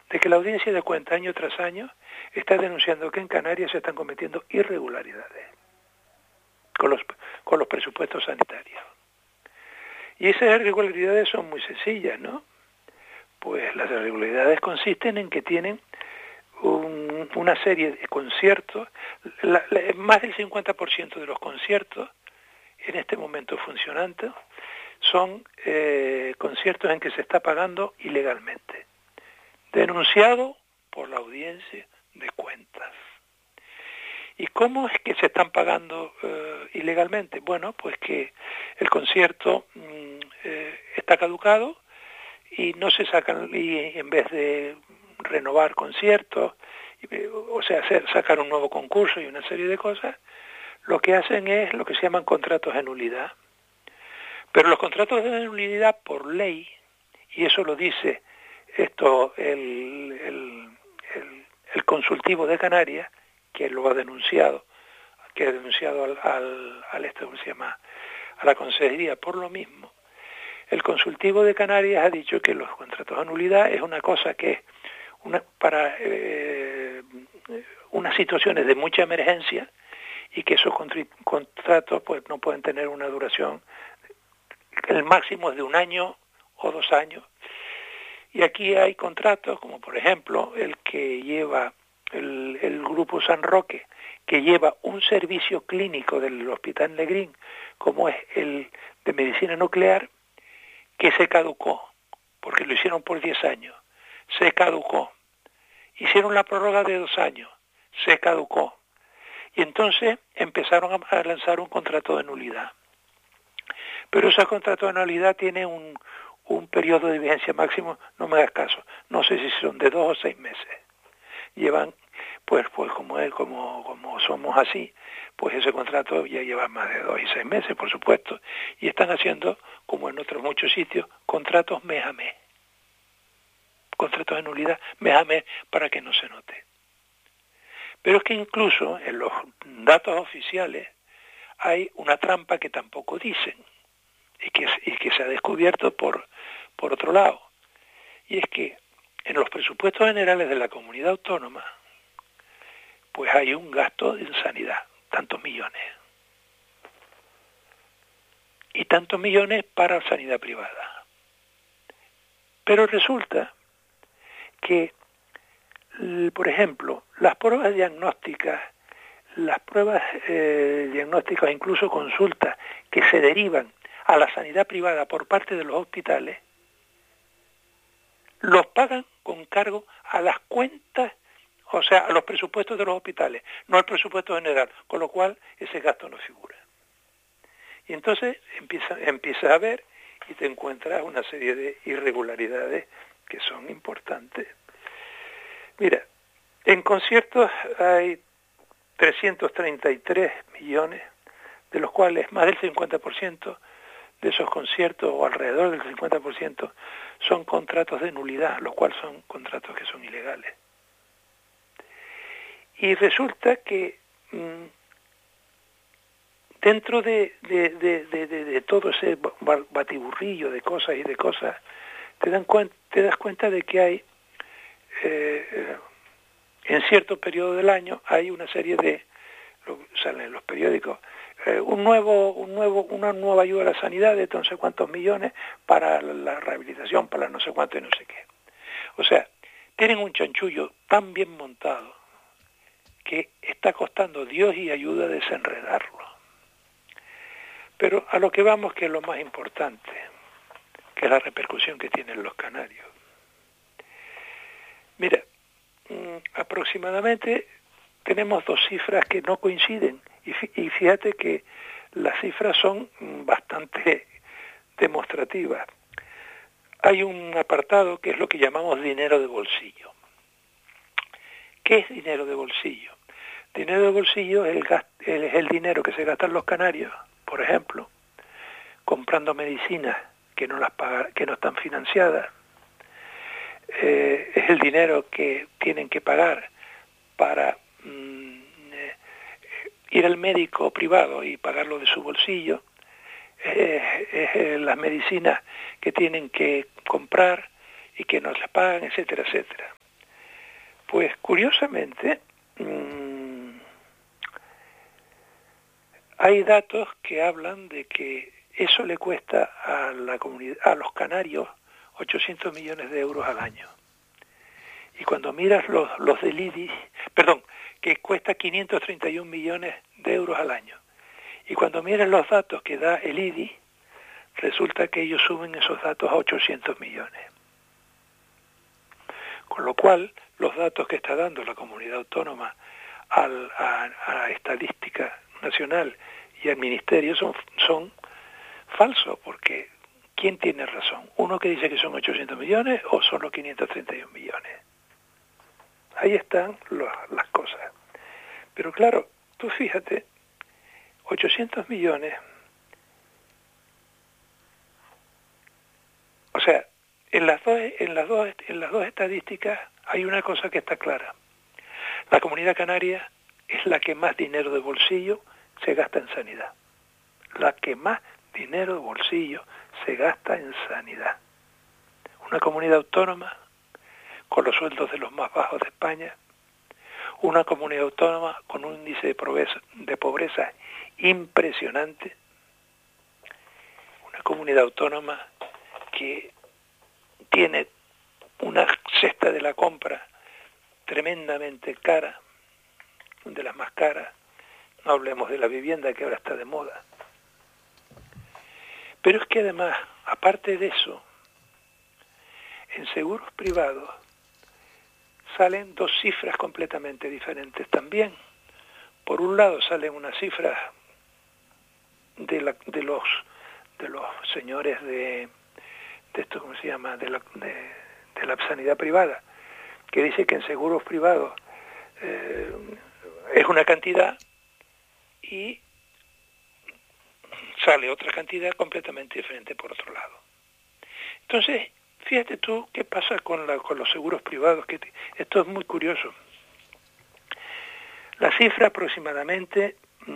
de que la audiencia de cuentas año tras año está denunciando que en Canarias se están cometiendo irregularidades con los presupuestos sanitarios. Y esas irregularidades son muy sencillas, ¿no? Pues las irregularidades consisten en que tienen una serie de conciertos, más del 50% de los conciertos en este momento funcionantes son conciertos en que se está pagando ilegalmente, denunciado por la audiencia de cuentas. ¿Y cómo es que se están pagando ilegalmente? Bueno, pues que el concierto está caducado y no se sacan, y en vez de renovar conciertos, o sea, sacar un nuevo concurso y una serie de cosas, lo que hacen es lo que se llaman contratos de nulidad. Pero los contratos de nulidad por ley, y eso lo dice el consultivo de Canarias, que lo ha denunciado, a la consejería por lo mismo. El consultivo de Canarias ha dicho que los contratos de nulidad es una cosa que es para unas situaciones de mucha emergencia y que esos contratos pues no pueden tener una duración, el máximo es de 1 año o 2 años. Y aquí hay contratos como por ejemplo el que lleva el Grupo San Roque, que lleva un servicio clínico del Hospital Negrín, como es el de medicina nuclear, que se caducó, porque lo hicieron por 10 años, se caducó. Hicieron la prórroga de 2 años, se caducó. Y entonces empezaron a lanzar un contrato de nulidad. Pero ese contrato de nulidad tiene un periodo de vigencia máximo, no me hagas caso, no sé si son de 2 o 6 meses. Llevan, pues como somos así, pues ese contrato ya lleva más de 2 y 6 meses, por supuesto, y están haciendo, como en otros muchos sitios, contratos mes a mes. Contratos de nulidad mes a mes para que no se note. Pero es que incluso en los datos oficiales hay una trampa que tampoco dicen y que se ha descubierto por otro lado. Y es que en los presupuestos generales de la comunidad autónoma pues hay un gasto en sanidad, tantos millones. Y tantos millones para sanidad privada. Pero resulta que, por ejemplo, las pruebas diagnósticas, incluso consultas que se derivan a la sanidad privada por parte de los hospitales, los pagan con cargo a las cuentas, o sea, a los presupuestos de los hospitales, no al presupuesto general, con lo cual ese gasto no figura. Y entonces empiezas a ver y te encuentras una serie de irregularidades que son importantes. Mira, en conciertos hay 333 millones, de los cuales más del 50% de esos conciertos, o alrededor del 50%, son contratos de nulidad, los cuales son contratos que son ilegales. Y resulta que dentro de todo ese batiburrillo de cosas y de cosas, te das cuenta de que hay, en cierto periodo del año, hay una serie de, salen en los periódicos, una nueva ayuda a la sanidad de no sé cuántos millones para la rehabilitación, para no sé cuánto y no sé qué. O sea, tienen un chanchullo tan bien montado que está costando Dios y ayuda a desenredarlo. Pero a lo que vamos, que es lo más importante, que es la repercusión que tienen los canarios. Mira, aproximadamente tenemos 2 cifras que no coinciden, y fíjate que las cifras son bastante demostrativas. Hay un apartado que es lo que llamamos dinero de bolsillo. ¿Qué es dinero de bolsillo? Dinero de bolsillo es el dinero que se gastan los canarios, por ejemplo, comprando medicinas que no están financiadas. Es el dinero que tienen que pagar para ir al médico privado y pagarlo de su bolsillo. Es las medicinas que tienen que comprar y que no las pagan, etcétera, etcétera. Pues curiosamente, hay datos que hablan de que eso le cuesta a la comunidad, a los canarios, 800 millones de euros al año. Y cuando miras los del IDI, perdón, que cuesta 531 millones de euros al año. Y cuando miras los datos que da el IDI, resulta que ellos suben esos datos a 800 millones. Con lo cual, los datos que está dando la comunidad autónoma a Estadística Nacional y al Ministerio son falsos, porque ¿quién tiene razón? ¿Uno que dice que son 800 millones o son los 531 millones? Ahí están las cosas. Pero claro, tú fíjate, 800 millones, o sea, en las dos estadísticas hay una cosa que está clara. La Comunidad Canaria es la que más dinero de bolsillo se gasta en sanidad. La que más dinero de bolsillo se gasta en sanidad. Una comunidad autónoma con los sueldos de los más bajos de España, una comunidad autónoma con un índice de pobreza impresionante, una comunidad autónoma que tiene una cesta de la compra tremendamente cara, de las más caras, no hablemos de la vivienda que ahora está de moda. Pero es que además, aparte de eso, en seguros privados salen dos cifras completamente diferentes también. Por un lado salen unas cifras de los señores de esto, ¿cómo se llama?, de la sanidad privada, que dice que en seguros privados es una cantidad y sale otra cantidad completamente diferente por otro lado. Entonces, fíjate tú qué pasa con los seguros privados, que esto es muy curioso. La cifra aproximadamente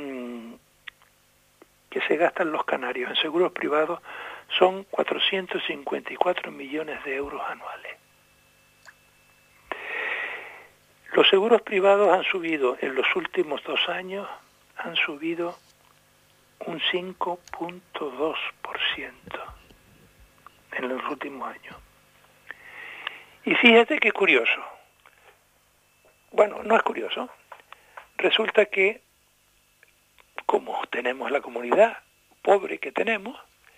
que se gastan los canarios en seguros privados son 454 millones de euros anuales. Los seguros privados han subido en los últimos 2 años, han subido un 5.2% en los últimos años. Y fíjate qué curioso. Bueno, no es curioso. Resulta que, como tenemos la comunidad pobre que tenemos,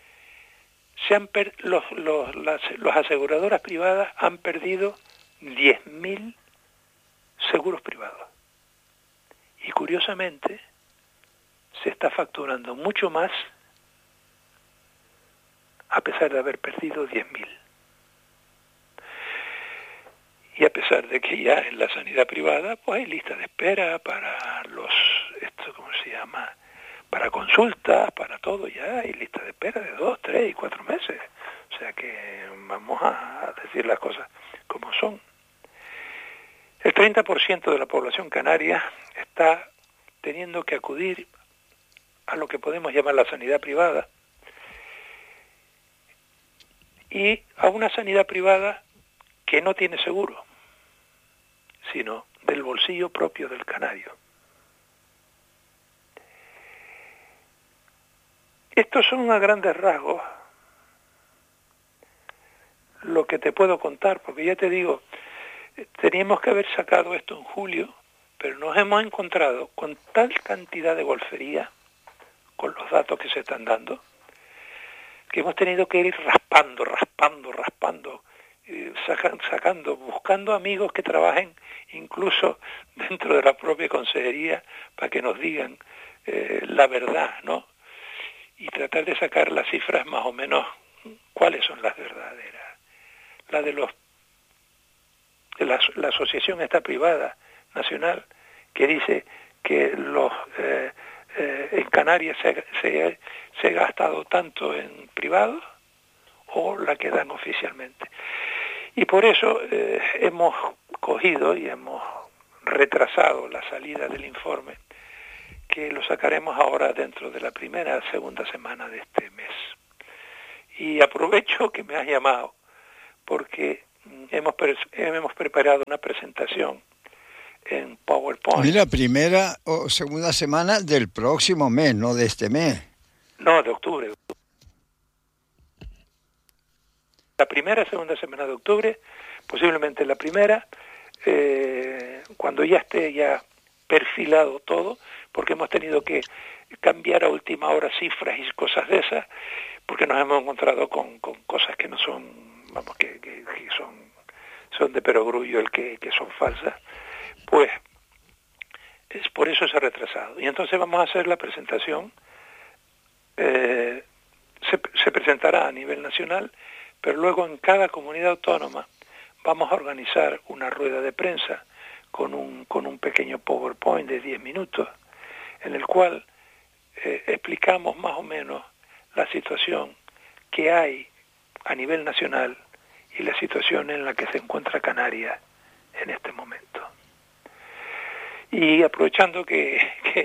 las aseguradoras privadas han perdido 10.000 seguros privados. Y curiosamente, se está facturando mucho más a pesar de haber perdido 10.000. Y a pesar de que ya en la sanidad privada pues hay lista de espera para para consultas, para todo, ya hay lista de espera de 2, 3 y 4 meses. O sea que vamos a decir las cosas como son. El 30% de la población canaria está teniendo que acudir a lo que podemos llamar la sanidad privada, y a una sanidad privada que no tiene seguro, sino del bolsillo propio del canario. Estos son a grandes rasgos lo que te puedo contar, porque ya te digo, teníamos que haber sacado esto en julio, pero nos hemos encontrado con tal cantidad de golfería con los datos que se están dando, que hemos tenido que ir raspando, sacando, buscando amigos que trabajen incluso dentro de la propia consejería para que nos digan la verdad, ¿no? Y tratar de sacar las cifras más o menos cuáles son las verdaderas. La de la asociación esta privada nacional que dice que en Canarias se ha gastado tanto en privados, o la que dan oficialmente. Y por eso hemos cogido y hemos retrasado la salida del informe, que lo sacaremos ahora dentro de la segunda semana de este mes. Y aprovecho que me has llamado, porque hemos preparado una presentación en PowerPoint. Mira, primera o segunda semana del próximo mes, no de este mes. No, de octubre. La primera, segunda semana de octubre, posiblemente la primera, cuando ya esté ya perfilado todo, porque hemos tenido que cambiar a última hora cifras y cosas de esas, porque nos hemos encontrado con cosas que no son, vamos, que son de perogrullo, que son falsas, pues es por eso se ha retrasado. Y entonces vamos a hacer la presentación, se presentará a nivel nacional, pero luego en cada comunidad autónoma vamos a organizar una rueda de prensa con un pequeño PowerPoint de 10 minutos, en el cual explicamos más o menos la situación que hay a nivel nacional y la situación en la que se encuentra Canarias en este momento. Y aprovechando que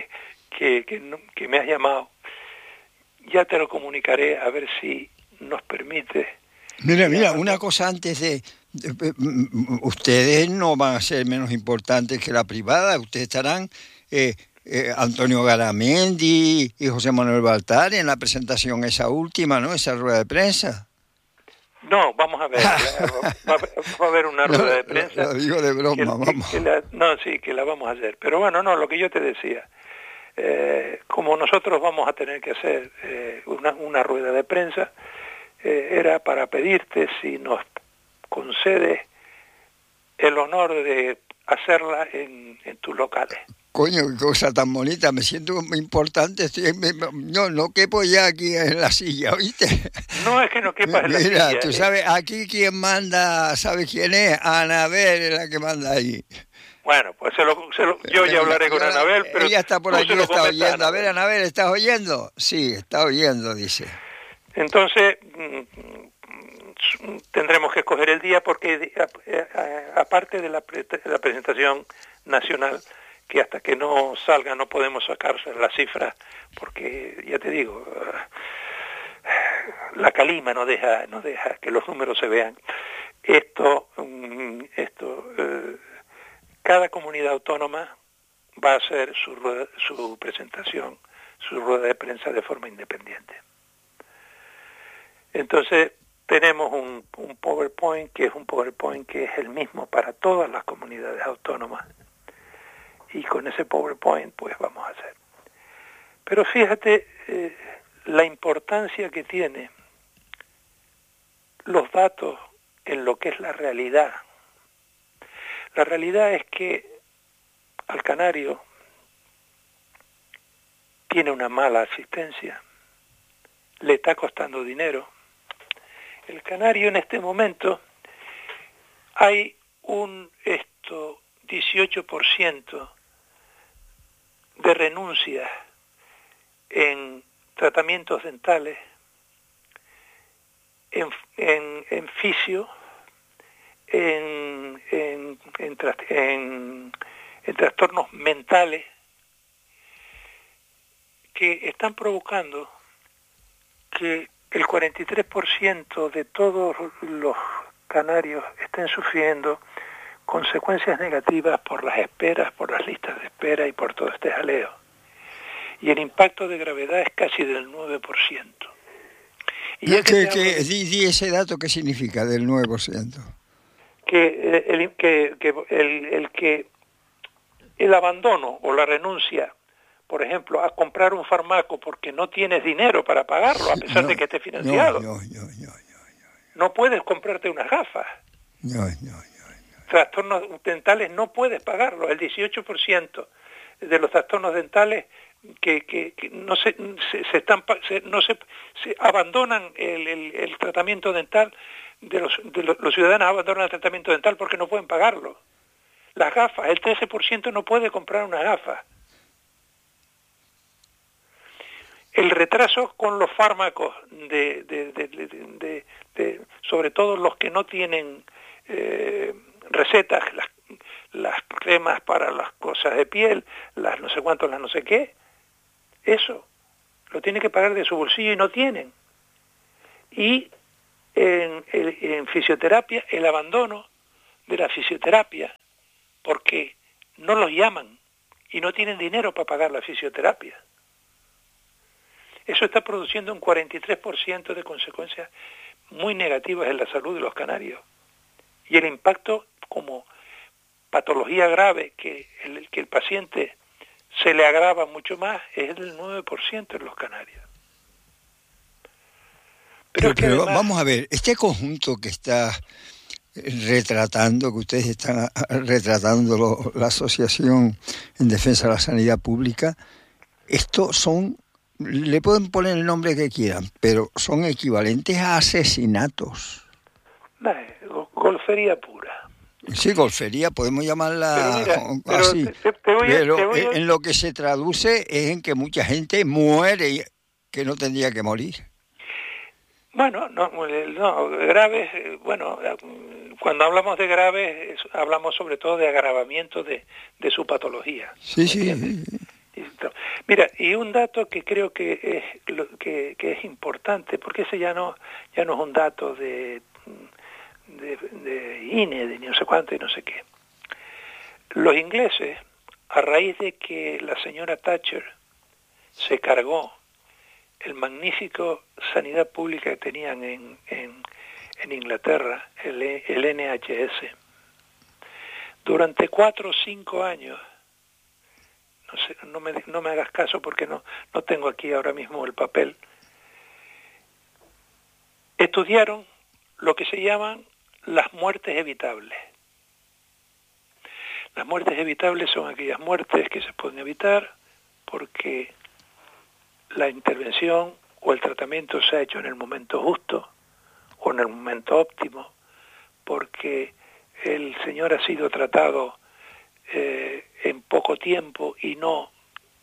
me has llamado, ya te lo comunicaré a ver si nos permite. Mira, una cosa antes de ustedes no van a ser menos importantes que la privada, ustedes estarán Antonio Garamendi y José Manuel Baltar en la presentación esa última, ¿no? Esa rueda de prensa. No, vamos a ver, va a haber una rueda de prensa. Lo digo de broma, vamos. Que la vamos a hacer. Pero bueno, no, lo que yo te decía, como nosotros vamos a tener que hacer una rueda de prensa, era para pedirte si nos concedes el honor de hacerla en tus locales. Coño, qué cosa tan bonita, me siento muy importante, no quepo ya aquí en la silla, ¿oíste? No es que no quepas en la silla. Mira, tú sabes, aquí quien manda, ¿sabes quién es? Anabel es la que manda ahí. Bueno, pues yo ya hablaré con Anabel, pero ella está por aquí, está oyendo. A ver, Anabel, ¿estás oyendo? Sí, está oyendo, dice. Entonces, tendremos que escoger el día porque aparte de la presentación nacional, que hasta que no salga no podemos sacarse las cifras, porque ya te digo, la calima no deja que los números se vean. Cada comunidad autónoma va a hacer su presentación, su rueda de prensa de forma independiente. Entonces tenemos un PowerPoint que es el mismo para todas las comunidades autónomas, y con ese PowerPoint pues vamos a hacer. Pero fíjate la importancia que tiene los datos en lo que es la realidad. La realidad es que al canario tiene una mala asistencia, le está costando dinero. El canario en este momento hay un 18% de renuncias en tratamientos dentales, en fisio, en trastornos mentales, que están provocando que el 43% de todos los canarios estén sufriendo consecuencias negativas por las esperas, por las listas de espera y por todo este jaleo. Y el impacto de gravedad es casi del 9%. ¿Y di ese dato qué significa del 9%? Que el abandono o la renuncia, por ejemplo, a comprar un fármaco porque no tienes dinero para pagarlo, a pesar de que esté financiado. No puedes comprarte unas gafas. Trastornos dentales no puedes pagarlo. El 18% de los trastornos dentales que no se abandonan el tratamiento dental, los ciudadanos abandonan el tratamiento dental porque no pueden pagarlo. Las gafas, el 13% no puede comprar una gafa. El retraso con los fármacos sobre todo los que no tienen recetas, las cremas para las cosas de piel, las no sé cuántos, las no sé qué, eso lo tiene que pagar de su bolsillo y no tienen. Y en fisioterapia, el abandono de la fisioterapia, porque no los llaman y no tienen dinero para pagar la fisioterapia. Eso está produciendo un 43% de consecuencias muy negativas en la salud de los canarios. Y el impacto como patología grave, que el paciente se le agrava mucho más, es del 9% en los canarios. Pero además, vamos a ver, este conjunto que está retratando, que ustedes están retratando la Asociación en Defensa de la Sanidad Pública, estos son, le pueden poner el nombre que quieran, pero son equivalentes a asesinatos. Golfería pura. Sí, golfería, podemos llamarla así. En lo que se traduce es en que mucha gente muere que no tendría que morir. Bueno, no graves, cuando hablamos de graves, hablamos sobre todo de agravamiento de su patología. Sí. Mira, y un dato que creo que es importante, porque ese ya no es un dato de INE, de no sé cuánto y no sé qué. Los ingleses, a raíz de que la señora Thatcher se cargó el magnífico sanidad pública que tenían en Inglaterra, el NHS, durante 4 o 5 años, no sé, no me hagas caso porque no tengo aquí ahora mismo el papel, estudiaron lo que se llaman las muertes evitables. Las muertes evitables son aquellas muertes que se pueden evitar porque la intervención o el tratamiento se ha hecho en el momento justo o en el momento óptimo, porque el señor ha sido tratado en poco tiempo y no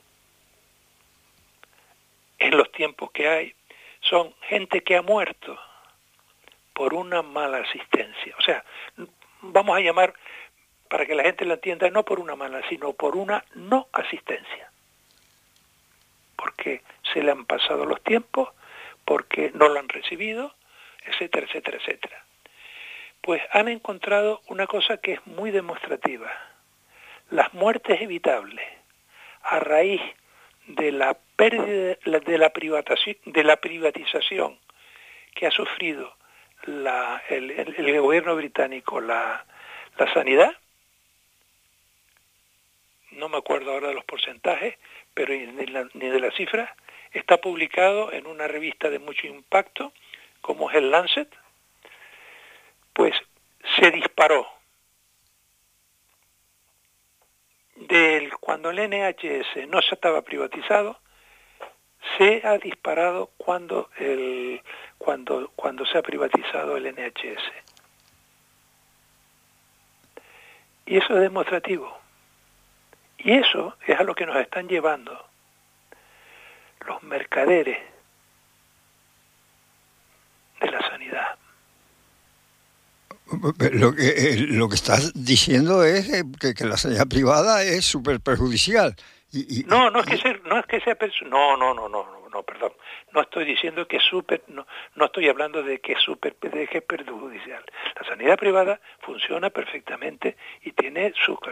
en los tiempos que hay. Son gente que ha muerto por una mala asistencia. O sea, vamos a llamar, para que la gente lo entienda, no por una mala, sino por una no asistencia. Porque se le han pasado los tiempos, porque no lo han recibido, etcétera, etcétera, etcétera. Pues han encontrado una cosa que es muy demostrativa. Las muertes evitables a raíz de la pérdida de la privatización que ha sufrido el gobierno británico la sanidad, no me acuerdo ahora de los porcentajes, pero ni de las cifras, está publicado en una revista de mucho impacto, como es el Lancet, pues se disparó. Cuando el NHS no se estaba privatizado, se ha disparado cuando se ha privatizado el NHS. Y eso es demostrativo. Y eso es a lo que nos están llevando los mercaderes de la sanidad. Lo que estás diciendo es que la sanidad privada es súper perjudicial. No es que sea perdón. No estoy diciendo que no estoy hablando de que es perjudicial. La sanidad privada funciona perfectamente y tiene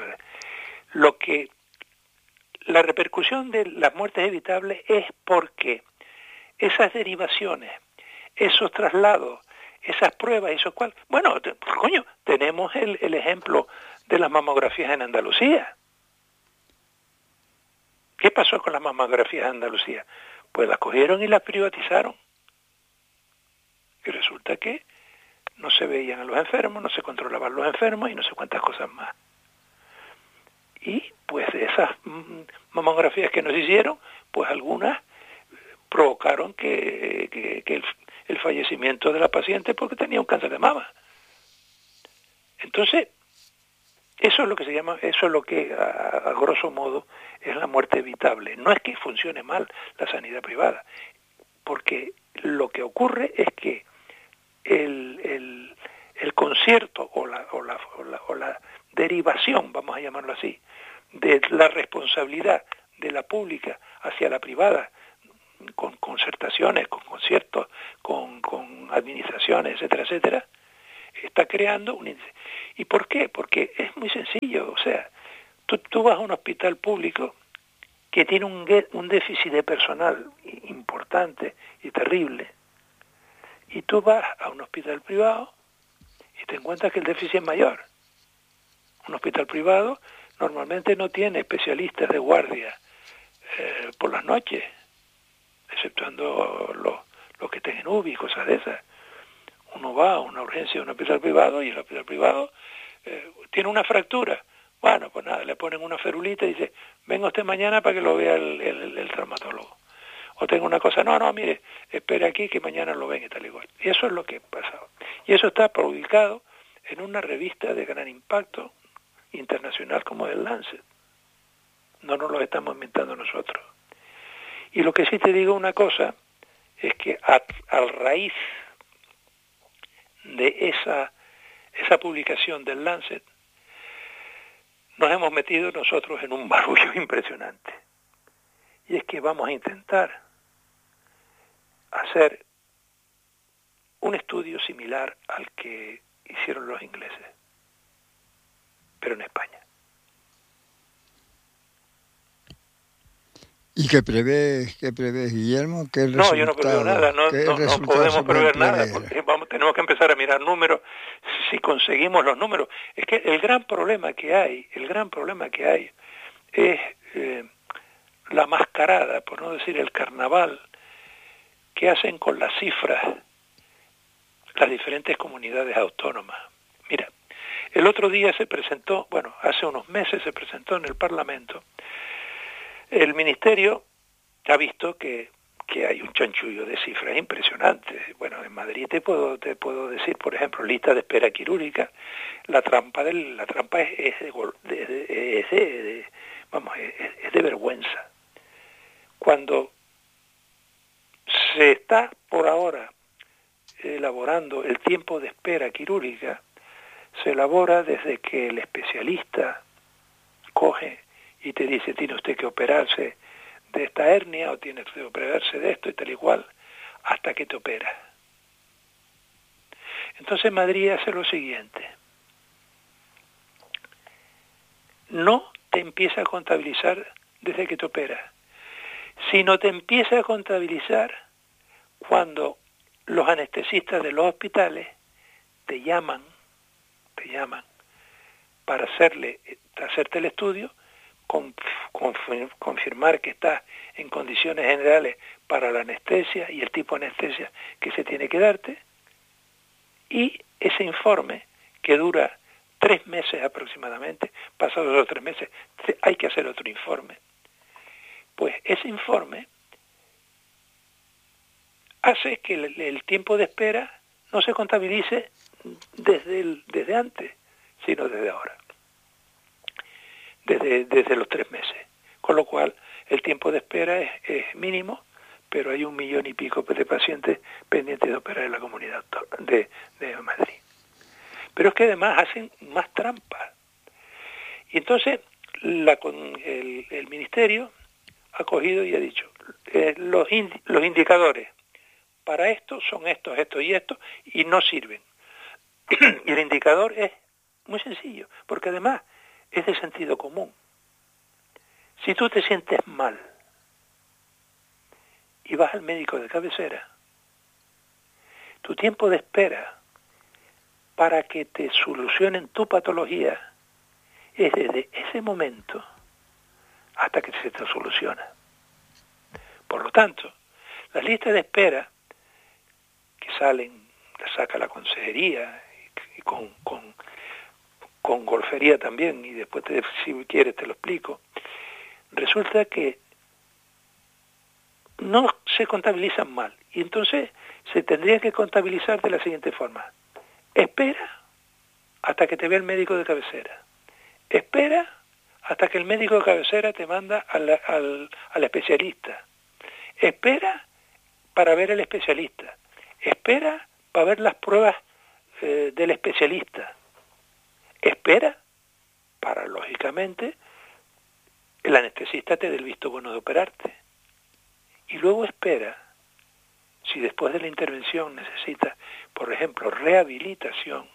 la repercusión de las muertes evitables es porque esas derivaciones, esos traslados, esas pruebas, tenemos el ejemplo de las mamografías en Andalucía. ¿Qué pasó con las mamografías en Andalucía? Pues las cogieron y las privatizaron. Y resulta que no se veían a los enfermos, no se controlaban los enfermos y no sé cuántas cosas más. Y pues de esas mamografías que nos hicieron, pues algunas provocaron que el fallecimiento de la paciente porque tenía un cáncer de mama. Entonces, eso es lo que a grosso modo es la muerte evitable. No es que funcione mal la sanidad privada, porque lo que ocurre es que el concierto o la derivación, vamos a llamarlo así, de la responsabilidad de la pública hacia la privada, con concertaciones, con conciertos, con administraciones, etcétera, etcétera, está creando un índice. ¿Y por qué? Porque es muy sencillo. O sea, tú vas a un hospital público que tiene un déficit de personal importante y terrible, y tú vas a un hospital privado y te encuentras que el déficit es mayor. Un hospital privado normalmente no tiene especialistas de guardia por las noches, exceptuando los que estén en UBI y cosas de esas. Uno va a una urgencia de un hospital privado y el hospital privado tiene una fractura. Bueno, pues nada, le ponen una ferulita y dice, venga usted mañana para que lo vea el traumatólogo. O tengo una cosa, no, mire, espere aquí que mañana lo ven y tal igual. Y eso es lo que pasaba. Y eso está publicado en una revista de gran impacto internacional como el Lancet. No nos lo estamos inventando nosotros. Y lo que sí te digo una cosa, es que a raíz de esa publicación del Lancet, nos hemos metido nosotros en un barullo impresionante. Y es que vamos a intentar hacer un estudio similar al que hicieron los ingleses, pero en España. ¿Y qué prevés, Guillermo? No, yo no preveo nada, no podemos prever nada, porque tenemos que empezar a mirar números, si conseguimos los números. Es que el gran problema que hay es la mascarada, por no decir el carnaval, que hacen con las cifras las diferentes comunidades autónomas. Mira, el otro día se presentó, hace unos meses se presentó en el Parlamento. El Ministerio ha visto que hay un chanchullo de cifras impresionantes. Bueno, en Madrid te puedo decir, por ejemplo, lista de espera quirúrgica. La trampa es de vergüenza. Cuando se está por ahora elaborando el tiempo de espera quirúrgica, se elabora desde que el especialista coge y te dice, tiene usted que operarse de esta hernia o tiene usted que operarse de esto y tal y cual, hasta que te opera. Entonces Madrid hace lo siguiente. No te empieza a contabilizar desde que te opera, sino te empieza a contabilizar cuando los anestesistas de los hospitales te llaman para hacerte el estudio, confirmar que estás en condiciones generales para la anestesia y el tipo de anestesia que se tiene que darte, y ese informe, que dura 3 meses aproximadamente, pasados los 3 meses hay que hacer otro informe, pues ese informe hace que el tiempo de espera no se contabilice desde antes, sino desde ahora, desde los 3 meses. Con lo cual, el tiempo de espera es mínimo, pero hay 1 millón y pico de pacientes pendientes de operar en la comunidad de Madrid. Pero es que además hacen más trampas. Y entonces, el Ministerio ha cogido y ha dicho, los indicadores para esto son estos y estos, y no sirven. Y el indicador es muy sencillo, porque además es de sentido común. Si tú te sientes mal y vas al médico de cabecera, tu tiempo de espera para que te solucionen tu patología es desde ese momento hasta que se te soluciona. Por lo tanto, las listas de espera que salen, las saca la consejería y con golfería también, y después si quieres te lo explico, resulta que no se contabilizan mal, y entonces se tendría que contabilizar de la siguiente forma: espera hasta que te vea el médico de cabecera, espera hasta que el médico de cabecera te manda al especialista, espera para ver al especialista, espera para ver las pruebas del especialista, espera para, lógicamente, el anestesista te dé el visto bueno de operarte. y luego espera, si después de la intervención necesita, por ejemplo, rehabilitación,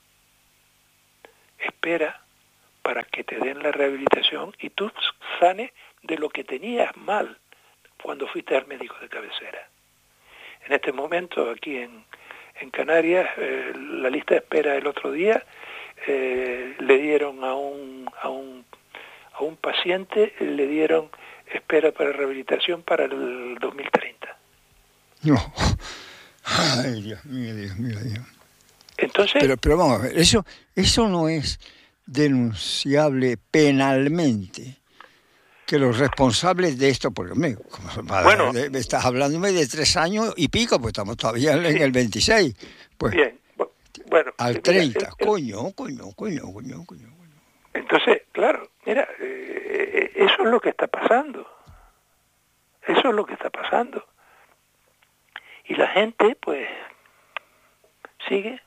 espera para que te den la rehabilitación y tú sanes de lo que tenías mal cuando fuiste al médico de cabecera. En este momento, aquí en Canarias, la lista de espera el otro día, le dieron a un paciente, le dieron espera para rehabilitación para el 2030. No. Ay, Dios mío, Dios mío, Dios. Entonces, pero vamos a ver, eso no es denunciable penalmente. Que los responsables de esto, porque bueno, estás hablándome de 3 años y pico, pues estamos todavía en el 26. Pues, bien, bueno. Al 30, coño. Entonces, claro, mira, eso es lo que está pasando. Eso es lo que está pasando. Y la gente, pues, sigue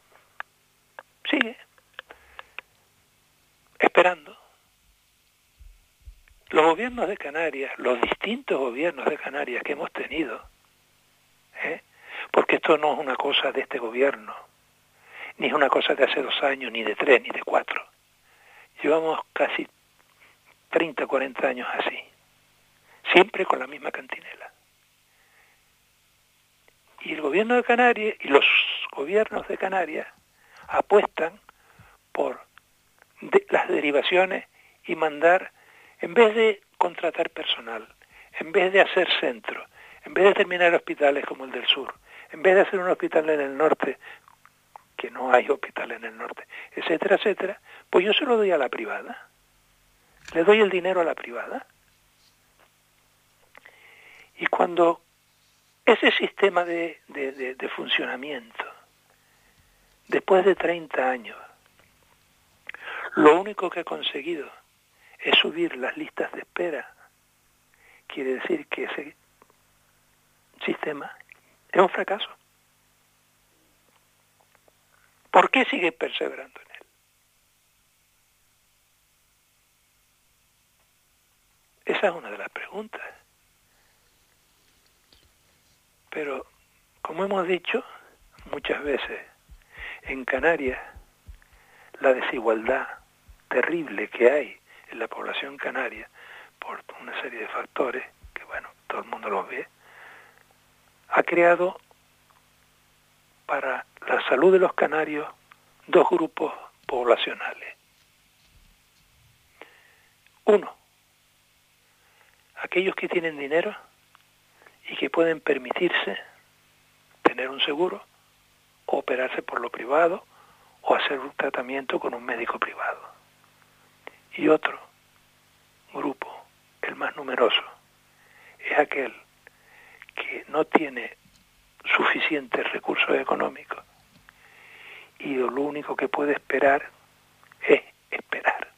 esperando. Los gobiernos de Canarias, los distintos gobiernos de Canarias que hemos tenido, porque esto no es una cosa de este gobierno, ni es una cosa de hace 2 años, ni de 3, ni de 4. Llevamos casi 30, 40 años así, siempre con la misma cantinela. Y el gobierno de Canarias y los gobiernos de Canarias apuestan por las derivaciones y mandar, en vez de contratar personal, en vez de hacer centros, en vez de terminar hospitales como el del sur, en vez de hacer un hospital en el norte, que no hay hospital en el norte, etcétera, etcétera, pues yo se lo doy a la privada. Le doy el dinero a la privada. Y cuando ese sistema de funcionamiento, después de 30 años, lo único que ha conseguido es subir las listas de espera, quiere decir que ese sistema es un fracaso. ¿Por qué sigue perseverando en él? Esa es una de las preguntas. Pero, como hemos dicho muchas veces, en Canarias la desigualdad terrible que hay en la población canaria por una serie de factores que, bueno, todo el mundo los ve, ha creado para la salud de los canarios 2 grupos poblacionales. Uno, aquellos que tienen dinero y que pueden permitirse tener un seguro o operarse por lo privado o hacer un tratamiento con un médico privado. Y otro grupo, el más numeroso, es aquel que no tiene suficientes recursos económicos y lo único que puede esperar es esperar.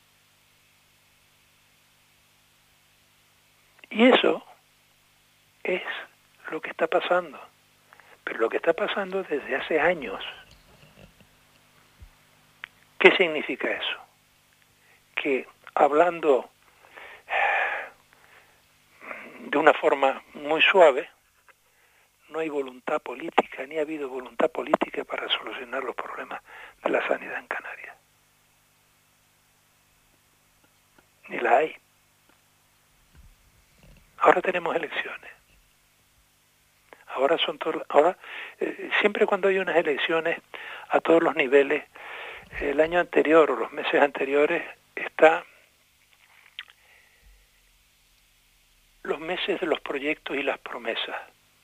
Y eso es lo que está pasando, pero lo que está pasando desde hace años. ¿Qué significa eso? Que hablando de una forma muy suave, no hay voluntad política, ni ha habido voluntad política para solucionar los problemas de la sanidad en Canarias. Ni la hay. Ahora tenemos elecciones. Siempre cuando hay unas elecciones a todos los niveles, el año anterior o los meses anteriores está los meses de los proyectos y las promesas.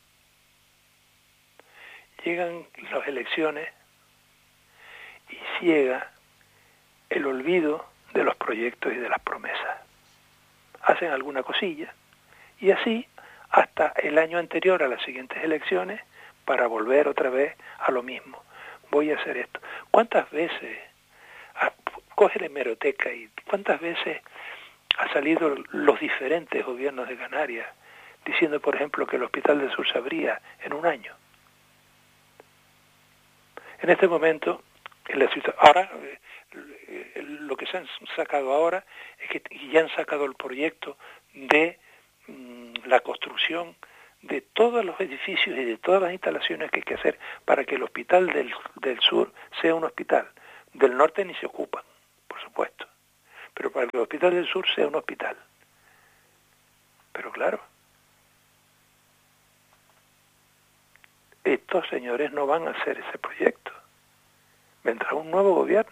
Llegan las elecciones y ciega el olvido de los proyectos y de las promesas. Hacen alguna cosilla y así hasta el año anterior a las siguientes elecciones para volver otra vez a lo mismo. Voy a hacer esto. ¿Cuántas veces, coge la hemeroteca y cuántas veces ha salido los diferentes gobiernos de Canarias diciendo, por ejemplo, que el Hospital del Sur se abría en un año? En este momento, ahora, lo que se han sacado ahora es que ya han sacado el proyecto de la construcción de todos los edificios y de todas las instalaciones que hay que hacer para que el hospital del sur sea un hospital. Del norte ni se ocupan, por supuesto, pero para que el hospital del sur sea un hospital. Pero claro, estos señores no van a hacer ese proyecto. Vendrá un nuevo gobierno.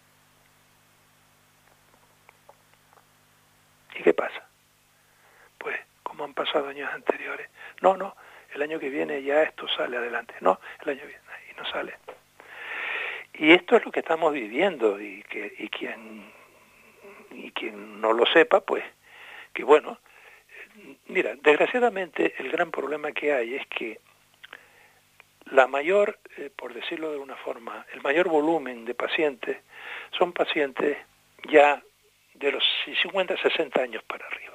¿Y qué pasa? Pues, como han pasado años anteriores, no, el año que viene ya esto sale adelante, no, el año que viene, y no sale. Y esto es lo que estamos viviendo, y quien no lo sepa, pues, que bueno, mira, desgraciadamente el gran problema que hay es que la mayor, por decirlo de alguna forma, el mayor volumen de pacientes son pacientes ya de los 50, 60 años para arriba.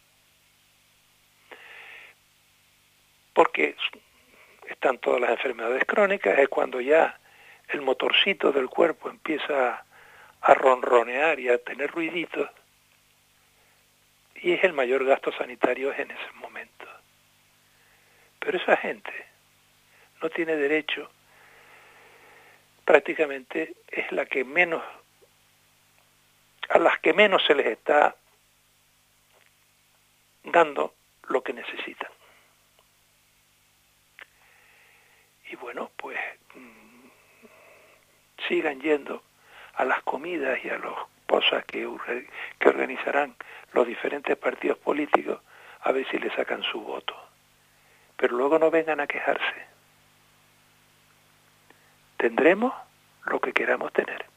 Porque están todas las enfermedades crónicas, es cuando ya el motorcito del cuerpo empieza a ronronear y a tener ruiditos, y es el mayor gasto sanitario en ese momento. Pero esa gente no tiene derecho, prácticamente es la que menos, a las que menos se les está dando lo que necesitan. Y bueno, pues sigan yendo a las comidas y a las cosas que organizarán los diferentes partidos políticos a ver si le sacan su voto. Pero luego no vengan a quejarse. Tendremos lo que queramos tener.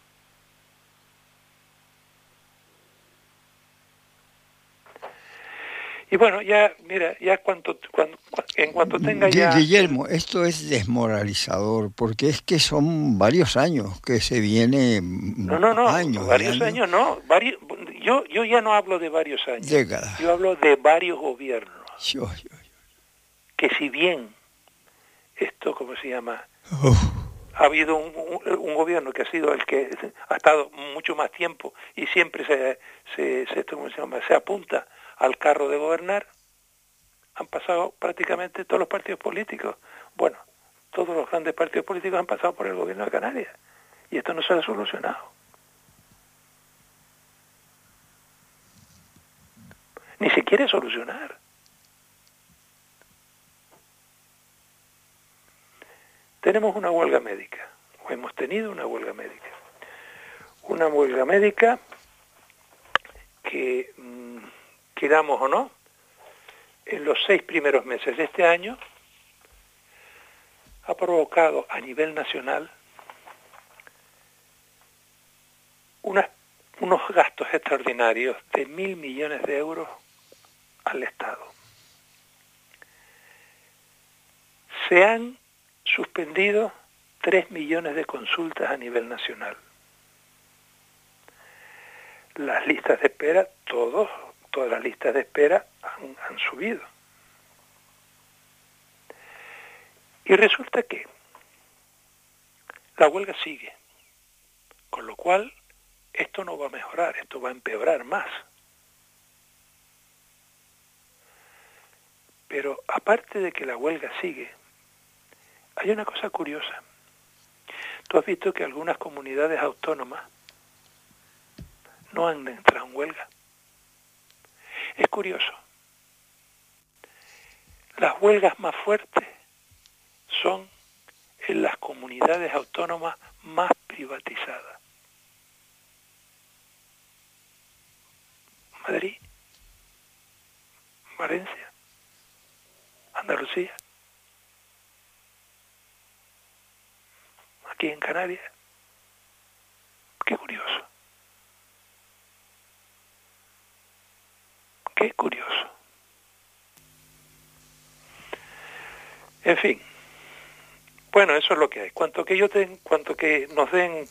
Y bueno, ya, mira, ya en cuanto tenga ya... Guillermo, esto es desmoralizador, porque es que son varios años que se viene... No, varios años no. Yo ya no hablo de varios años. Décadas. Yo hablo de varios gobiernos. Yo. Que si bien esto, ¿cómo se llama? Ha habido un gobierno que ha sido el que ha estado mucho más tiempo y siempre se apunta al carro de gobernar, han pasado prácticamente todos los partidos políticos. Bueno, todos los grandes partidos políticos han pasado por el gobierno de Canarias y esto no se ha solucionado. Ni se quiere solucionar. Tenemos una huelga médica, o hemos tenido una huelga médica. Una huelga médica que, queramos o no, en los 6 primeros meses de este año ha provocado a nivel nacional unos gastos extraordinarios de 1.000 millones de euros al Estado. Se han suspendido 3 millones de consultas a nivel nacional. Las listas de espera, todas las listas de espera han subido. Y resulta que la huelga sigue, con lo cual esto no va a mejorar, esto va a empeorar más. Pero aparte de que la huelga sigue, hay una cosa curiosa. Tú has visto que algunas comunidades autónomas no han entrado en huelga. Es curioso. Las huelgas más fuertes son en las comunidades autónomas más privatizadas. Madrid, Valencia, Andalucía, aquí en Canarias. Qué curioso. Qué curioso. En fin. Bueno, eso es lo que hay. Cuanto que nos den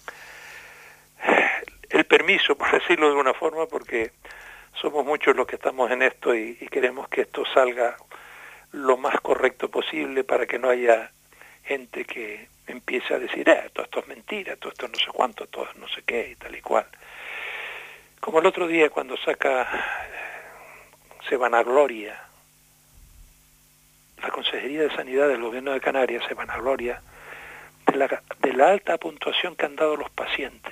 el permiso, por decirlo de alguna forma, porque somos muchos los que estamos en esto y queremos que esto salga lo más correcto posible para que no haya gente que empiece a decir, todo esto es mentira, todo esto no sé cuánto, todo no sé qué y tal y cual. Como el otro día cuando se vanagloria la Consejería de Sanidad del Gobierno de Canarias se vanagloria de la alta puntuación que han dado los pacientes.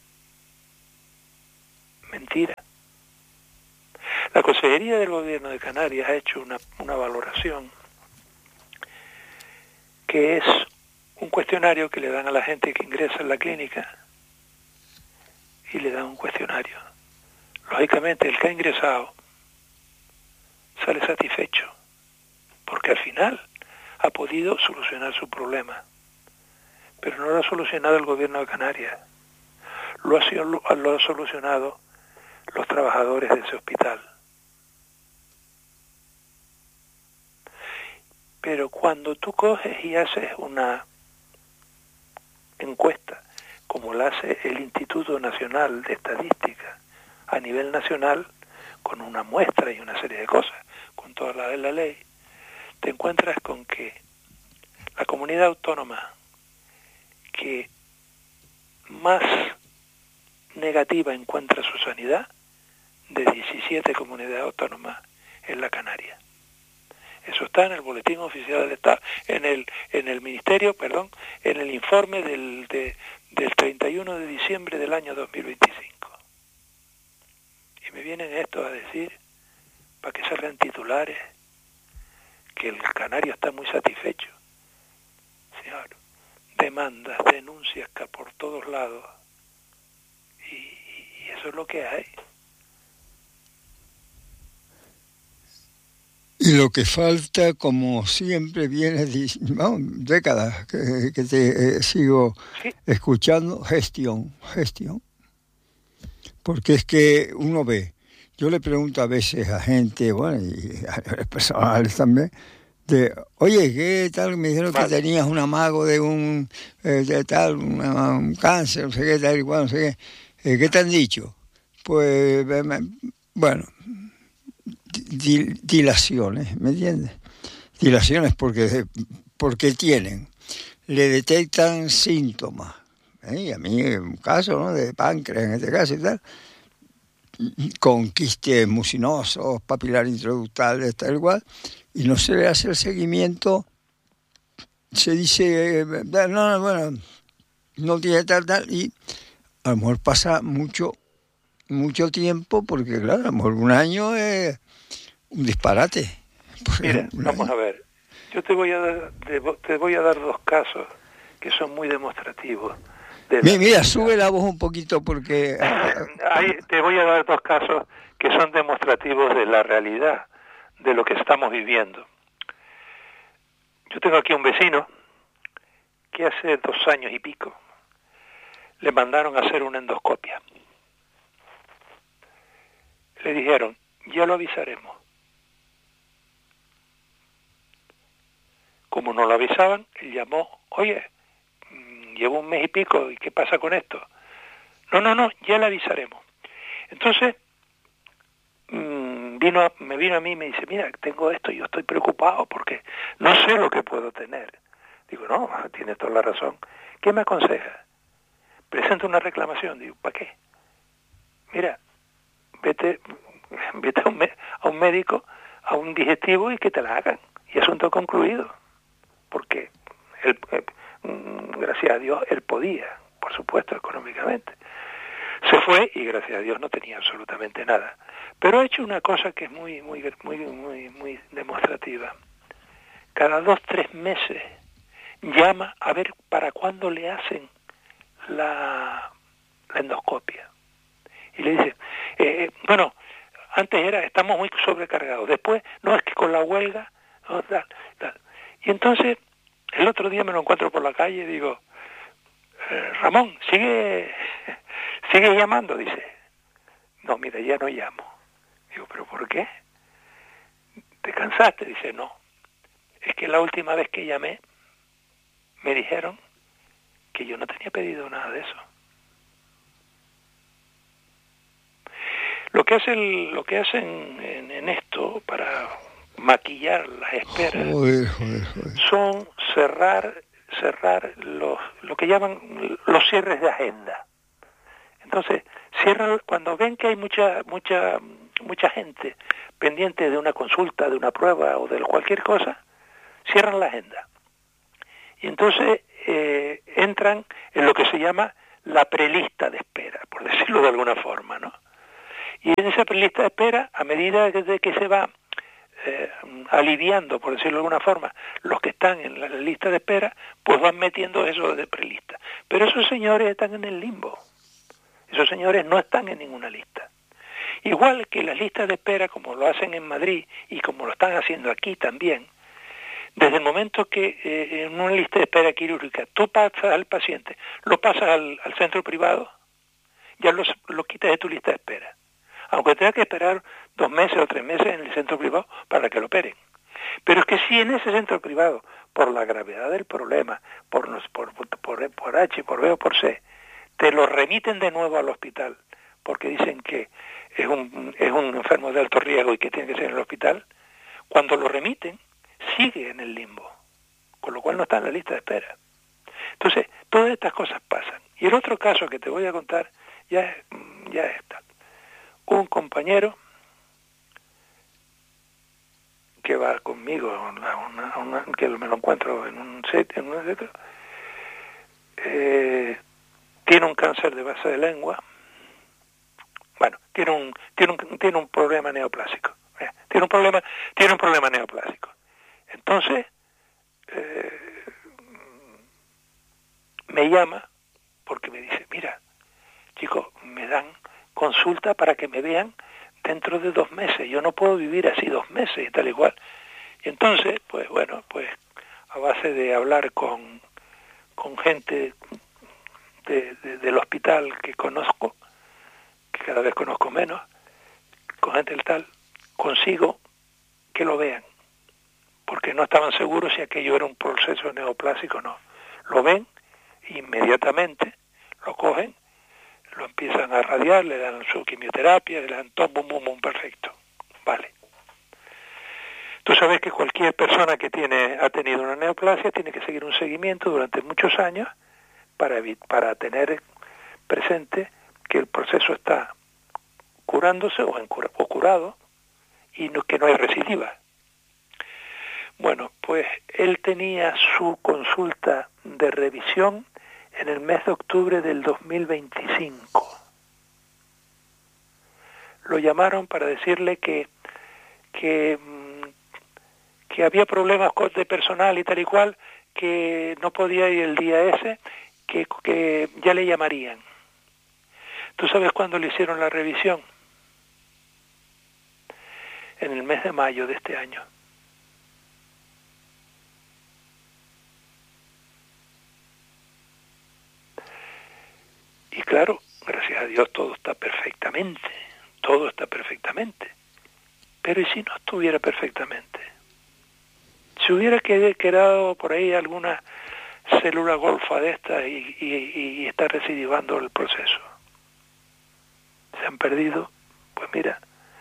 Mentira. La Consejería del Gobierno de Canarias ha hecho una valoración que es un cuestionario que le dan a la gente que ingresa en la clínica y le dan un cuestionario. Lógicamente, el que ha ingresado sale satisfecho, porque al final ha podido solucionar su problema. Pero no lo ha solucionado el Gobierno de Canarias, lo ha solucionado los trabajadores de ese hospital. Pero cuando tú coges y haces una encuesta, como la hace el Instituto Nacional de Estadística a nivel nacional, con una muestra y una serie de cosas, con toda la ley, te encuentras con que la comunidad autónoma que más negativa encuentra su sanidad, de 17 comunidades autónomas, es la Canaria. Eso está en el Boletín Oficial del Estado, en el Ministerio, en el informe del 31 de diciembre del año 2025. Y me vienen estos a decir, para que salgan titulares, que el canario está muy satisfecho. Señor, demandas, denuncias que por todos lados. Y eso es lo que hay. Y lo que falta, como siempre viene, décadas que te sigo escuchando, gestión. Porque es que uno ve, yo le pregunto a veces a gente, bueno, y a personales también, oye, ¿qué tal? Me dijeron que tenías un amago de un cáncer, no sé qué, tal igual, no sé qué. ¿Qué te han dicho? Pues, bueno, dilaciones, ¿me entiendes? Dilaciones porque le detectan síntomas. Y a mí, en un caso, ¿no?, de páncreas, en este caso y tal, con quistes mucinosos, papilar intraductal, tal igual, y no se le hace el seguimiento, se dice, no tiene tal, y a lo mejor pasa mucho tiempo, porque claro, a lo mejor un año es un disparate. Mira, vamos a ver, yo te voy a dar dos casos que son muy demostrativos. Mira, sube la voz un poquito porque... Ahí te voy a dar dos casos que son demostrativos de la realidad, de lo que estamos viviendo. Yo tengo aquí un vecino que hace 2 años y pico le mandaron a hacer una endoscopia. Le dijeron, ya lo avisaremos. Como no lo avisaban, él llamó, oye, llevo 1 mes y pico, ¿y qué pasa con esto? No, ya le avisaremos. Entonces, me vino a mí y me dice, mira, tengo esto, yo estoy preocupado porque no sé lo que puedo tener. Digo, no, tienes toda la razón. ¿Qué me aconseja? Presenta una reclamación. Digo, ¿para qué? Mira, vete a un médico, a un digestivo y que te la hagan. Y asunto concluido. Porque gracias a Dios él podía, por supuesto, económicamente. Se fue y gracias a Dios no tenía absolutamente nada. Pero ha hecho una cosa que es muy demostrativa. Cada 2-3 meses llama a ver para cuándo le hacen la endoscopia. Y le dice, antes estamos muy sobrecargados, después, no, es que con la huelga, no, tal. Y entonces, el otro día me lo encuentro por la calle y digo, Ramón, sigue llamando, dice. No, mira, ya no llamo. Digo, ¿pero por qué? ¿Te cansaste? Dice, no. Es que la última vez que llamé, me dijeron que yo no tenía pedido nada de eso. Lo que hacen en esto para maquillar las esperas son cerrar lo que llaman los cierres de agenda. Entonces, cierran cuando ven que hay mucha gente pendiente de una consulta, de una prueba o de cualquier cosa, cierran la agenda. Y entonces entran en lo que se llama la prelista de espera, por decirlo de alguna forma, ¿no? Y en esa prelista de espera, a medida de que se va aliviando, por decirlo de alguna forma, los que están en la lista de espera, pues van metiendo eso de prelista. Pero esos señores están en el limbo. Esos señores no están en ninguna lista. Igual que las listas de espera, como lo hacen en Madrid y como lo están haciendo aquí también, desde el momento que en una lista de espera quirúrgica tú pasas al paciente, lo pasas al centro privado, ya lo quitas de tu lista de espera. Aunque tenga que esperar 2 meses o 3 meses en el centro privado para que lo operen. Pero es que si en ese centro privado, por la gravedad del problema, por H, por B o por C, te lo remiten de nuevo al hospital, porque dicen que es un enfermo de alto riesgo y que tiene que ser en el hospital, cuando lo remiten, sigue en el limbo, con lo cual no está en la lista de espera. Entonces, todas estas cosas pasan. Y el otro caso que te voy a contar ya es tal. Un compañero que va conmigo, que me lo encuentro en un sitio, tiene un cáncer de base de lengua. Bueno, tiene un problema neoplásico. Tiene un problema neoplásico. Entonces, me llama porque me dice, mira, chicos, me dan consulta para que me vean dentro de 2 meses. Yo no puedo vivir así 2 meses y tal igual. Y entonces, pues bueno, pues a base de hablar con gente del hospital que conozco, que cada vez conozco menos, con gente del tal, consigo que lo vean, porque no estaban seguros si aquello era un proceso neoplásico o no. Lo ven, inmediatamente lo cogen, lo empiezan a radiar, le dan su quimioterapia, le dan todo, bum, perfecto. Vale. Tú sabes que cualquier persona que ha tenido una neoplasia tiene que seguir un seguimiento durante muchos años para tener presente que el proceso está curándose o curado y que no hay recidiva. Bueno, pues él tenía su consulta de revisión en el mes de octubre del 2025. Lo llamaron para decirle que había problemas de personal y tal y cual, que no podía ir el día ese, que ya le llamarían. ¿Tú sabes cuándo le hicieron la revisión? En el mes de mayo de este año. Y claro, gracias a Dios todo está perfectamente. Pero ¿y si no estuviera perfectamente? Si hubiera quedado por ahí alguna célula golfa de esta y está recidivando el proceso. Se han perdido, pues mira,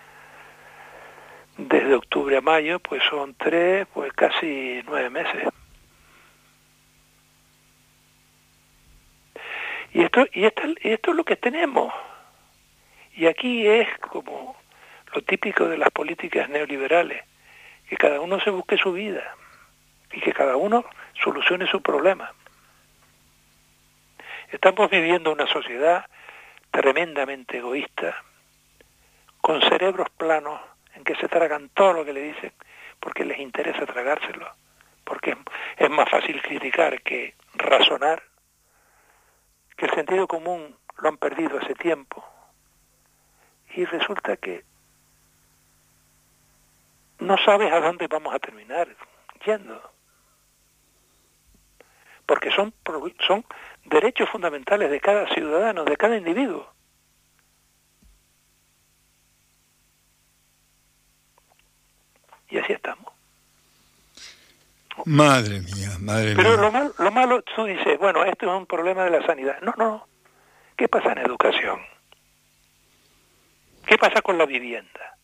desde octubre a mayo, pues son 3, pues casi 9 meses. Y esto es lo que tenemos. Y aquí es como lo típico de las políticas neoliberales, que cada uno se busque su vida y que cada uno solucione su problema. Estamos viviendo una sociedad tremendamente egoísta, con cerebros planos en que se tragan todo lo que le dicen porque les interesa tragárselo, porque es más fácil criticar que razonar, que el sentido común lo han perdido hace tiempo. Y resulta que no sabes a dónde vamos a terminar yendo. Porque son derechos fundamentales de cada ciudadano, de cada individuo. Y así estamos. Madre mía. Pero lo malo, tú dices, bueno, esto es un problema de la sanidad. No. ¿Qué pasa en educación? ¿Qué pasa con la vivienda?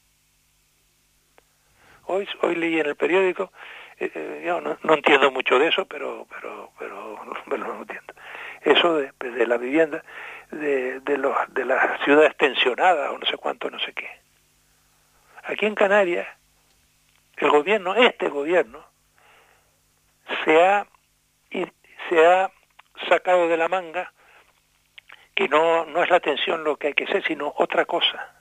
Hoy leí en el periódico, yo no entiendo mucho de eso, pero no entiendo. Eso de la vivienda, de las ciudades tensionadas o no sé cuánto, no sé qué. Aquí en Canarias, este gobierno, se ha sacado de la manga que no es la atención lo que hay que hacer, sino otra cosa,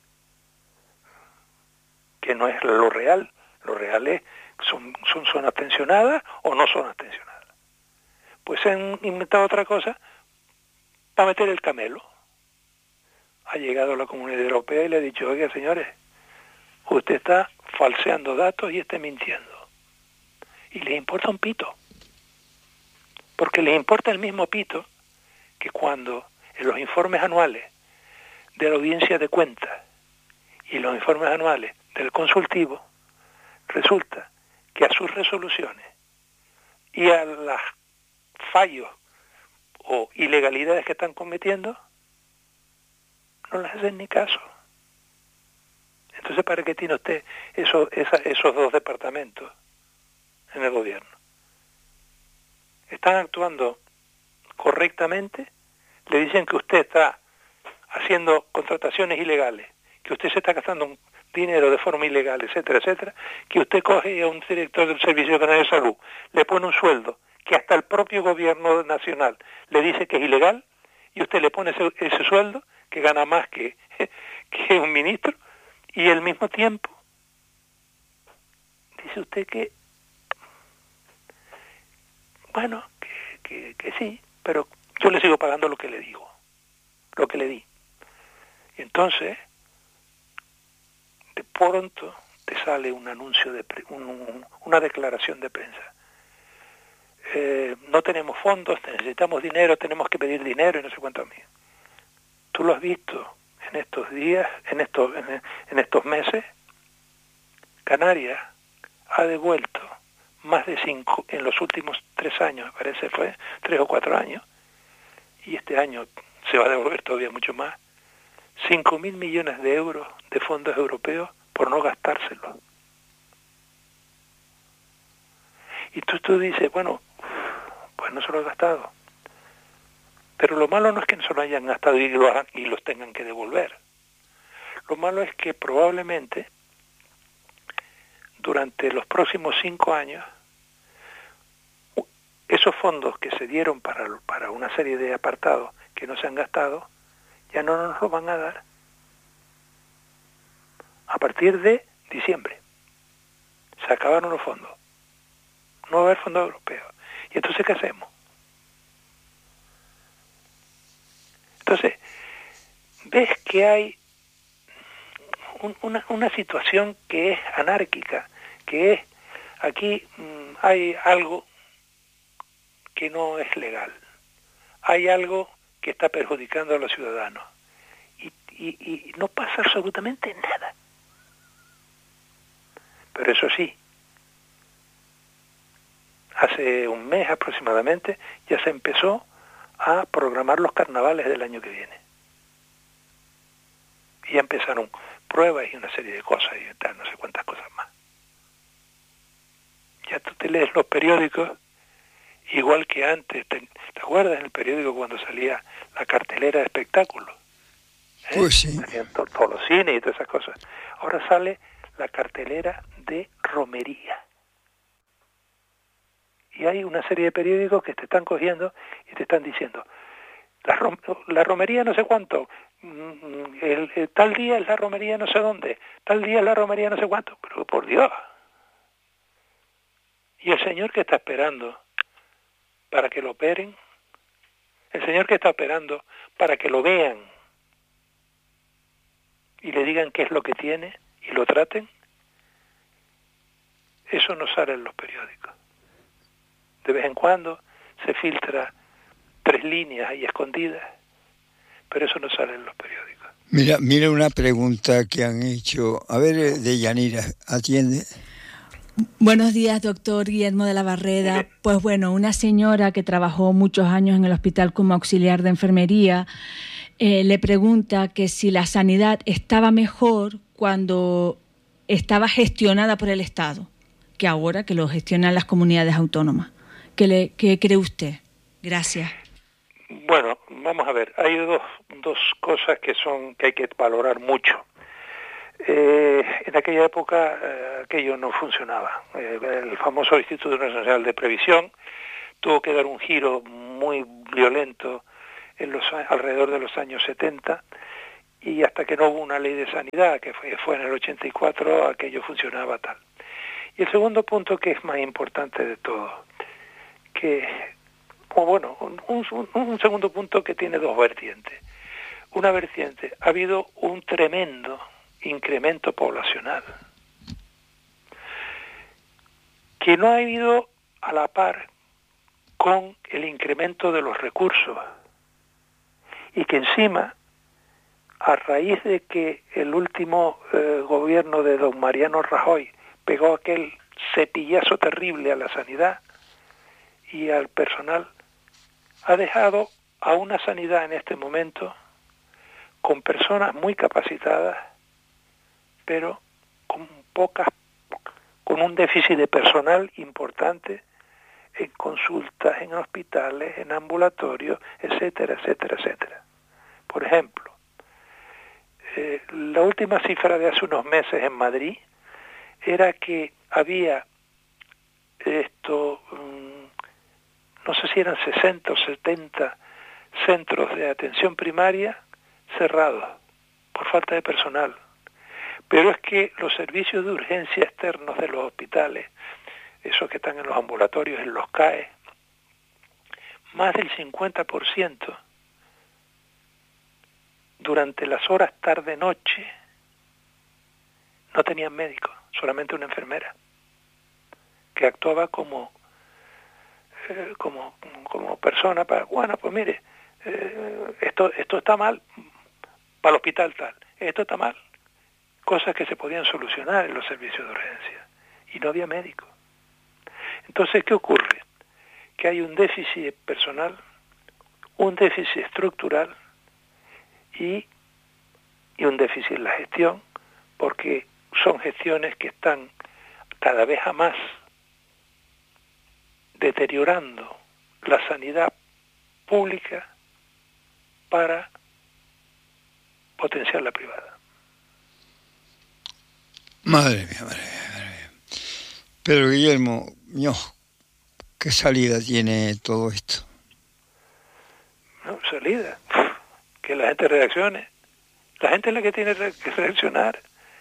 que no es lo real. Lo real es, son atencionadas o no son atencionadas. Pues se han inventado otra cosa para meter el camelo. Ha llegado la Comunidad Europea y le ha dicho, oiga, señores, usted está falseando datos y está mintiendo. Y les importa un pito. Porque les importa el mismo pito que cuando en los informes anuales de la audiencia de cuentas y los informes anuales del consultivo, resulta que a sus resoluciones y a los fallos o ilegalidades que están cometiendo, no les hacen ni caso. Entonces, ¿para qué tiene usted esos dos departamentos en el gobierno? Están actuando correctamente, le dicen que usted está haciendo contrataciones ilegales, que usted se está gastando un dinero de forma ilegal, etcétera, etcétera, que usted coge a un director del Servicio Canario de Salud, le pone un sueldo que hasta el propio gobierno nacional le dice que es ilegal, y usted le pone ese sueldo, que gana más que un ministro, y al mismo tiempo dice usted que, bueno, que sí, pero yo le sigo pagando lo que le digo, lo que le di. Y entonces, de pronto te sale un anuncio, una declaración de prensa. No tenemos fondos, necesitamos dinero, tenemos que pedir dinero y no sé cuánto a mí. Tú lo has visto en estos días, en estos meses. Canarias ha devuelto más de 5 en los últimos 3 años, me parece fue 3 o 4 años, y este año se va a devolver todavía mucho más, 5.000 millones de euros de fondos europeos por no gastárselos. Y tú dices, bueno, pues no se lo ha gastado. Pero lo malo no es que no se lo hayan gastado y los tengan que devolver. Lo malo es que probablemente durante los próximos 5 años esos fondos que se dieron para una serie de apartados que no se han gastado ya no nos lo van a dar a partir de diciembre. Se acabaron los fondos. No va a haber fondos europeos. ¿Y entonces qué hacemos? Entonces, ves que hay una situación que es anárquica, que es, aquí hay algo que no es legal, hay algo que está perjudicando a los ciudadanos, y no pasa absolutamente nada. Pero eso sí, hace un mes aproximadamente ya se empezó a programar los carnavales del año que viene. Y ya empezaron pruebas y una serie de cosas y tal, no sé cuántas cosas más. Ya tú te lees los periódicos igual que antes. ¿Te acuerdas en el periódico cuando salía la cartelera de espectáculos? Pues sí. Salían todos los cines y todas esas cosas. Ahora sale la cartelera de romería. Y hay una serie de periódicos que te están cogiendo y te están diciendo, la romería no sé cuánto, tal día es la romería no sé dónde, tal día es la romería no sé cuánto, pero por Dios. Y el señor que está esperando para que lo operen, el señor que está esperando para que lo vean y le digan qué es lo que tiene y lo traten, eso no sale en los periódicos. De vez en cuando se filtra 3 líneas ahí escondidas, pero eso no sale en los periódicos. Mira una pregunta que han hecho. A ver, de Yanira, atiende. Buenos días, doctor Guillermo de la Barreda. Pues bueno, una señora que trabajó muchos años en el hospital como auxiliar de enfermería le pregunta que si la sanidad estaba mejor cuando estaba gestionada por el Estado, que ahora que lo gestionan las comunidades autónomas. ¿Qué cree usted? Gracias. Bueno, vamos a ver, hay dos cosas que hay que valorar mucho. En aquella época aquello no funcionaba. El famoso Instituto Nacional de Previsión tuvo que dar un giro muy violento alrededor de los años 70, y hasta que no hubo una ley de sanidad, que fue en el 84, aquello funcionaba tal. Y el segundo punto, que es más importante de todo, un segundo punto que tiene dos vertientes. Una vertiente, ha habido un tremendo incremento poblacional, que no ha ido a la par con el incremento de los recursos, y que encima, a raíz de que el último gobierno de don Mariano Rajoy pegó aquel cepillazo terrible a la sanidad y al personal, ha dejado a una sanidad en este momento con personas muy capacitadas, pero con un déficit de personal importante en consultas, en hospitales, en ambulatorios, etcétera, etcétera, etcétera. Por ejemplo, la última cifra de hace unos meses en Madrid era que había no sé si eran 60 o 70 centros de atención primaria cerrados por falta de personal. Pero es que los servicios de urgencia externos de los hospitales, esos que están en los ambulatorios, en los CAE, más del 50% durante las horas tarde-noche no tenían médico, solamente una enfermera, que actuaba como persona para, bueno, pues mire, esto está mal, para el hospital tal, esto está mal, cosas que se podían solucionar en los servicios de urgencia, y no había médico. Entonces, ¿qué ocurre? Que hay un déficit personal, un déficit estructural y un déficit en la gestión, porque son gestiones que están cada vez a más deteriorando la sanidad pública para potenciar la privada. Madre mía, madre mía. Pero Guillermo, ¿qué salida tiene todo esto? No, salida. Que la gente reaccione. La gente es la que tiene que reaccionar.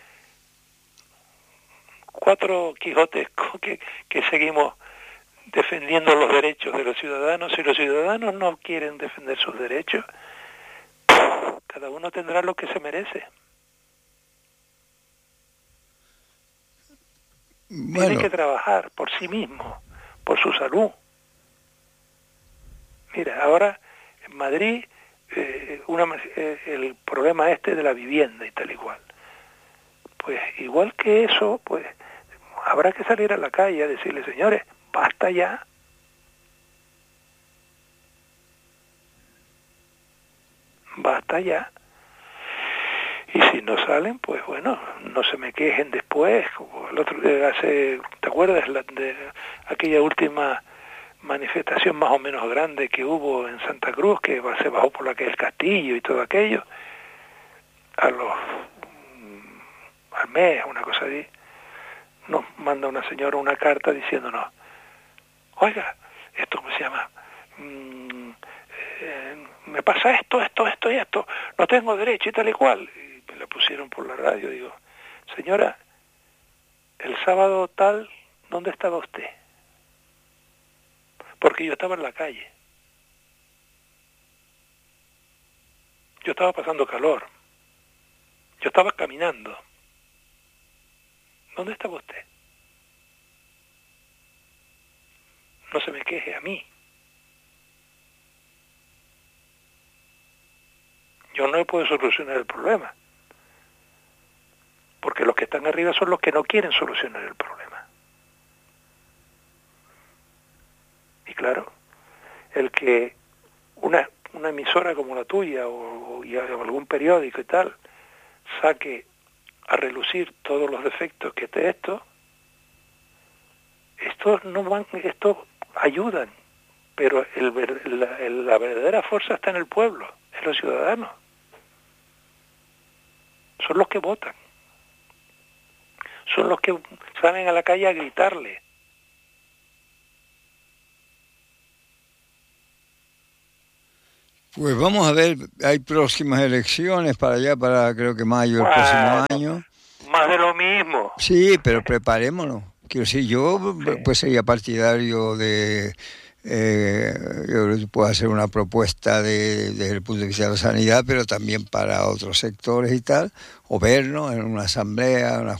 4 Quijotes que seguimos defendiendo los derechos de los ciudadanos. Si los ciudadanos no quieren defender sus derechos, cada uno tendrá lo que se merece. Bueno. Tiene que trabajar por sí mismo, por su salud. Mira, ahora en Madrid el problema de la vivienda y tal y cual. Pues igual que eso, pues habrá que salir a la calle a decirle, señores, basta ya. Basta ya. Y si no salen, pues bueno, no se me quejen después. Como el otro ¿te acuerdas de aquella última manifestación más o menos grande que hubo en Santa Cruz, que se bajó por la calle del Castillo y todo aquello? Al mes, una cosa así, nos manda una señora una carta diciéndonos, oiga, esto ¿cómo se llama? Me pasa esto y esto, no tengo derecho y tal y cual. Y me la pusieron por la radio, digo, señora, el sábado tal, ¿dónde estaba usted? Porque yo estaba en la calle. Yo estaba pasando calor. Yo estaba caminando. ¿Dónde estaba usted? No se me queje a mí. Yo no puedo solucionar el problema. Porque los que están arriba son los que no quieren solucionar el problema. Y claro, el que una emisora como la tuya o algún periódico y tal saque a relucir todos los defectos que estos ayudan, pero la verdadera fuerza está en el pueblo, en los ciudadanos. Son los que votan. son los que salen a la calle a gritarle. Pues vamos a ver, hay próximas elecciones para allá, para creo que mayo del próximo año. Más de lo mismo. Sí, pero preparémonos. Quiero decir, yo pues sería partidario de... yo creo que puedo hacer una propuesta desde el punto de vista de la sanidad, pero también para otros sectores y tal, o vernos en una asamblea,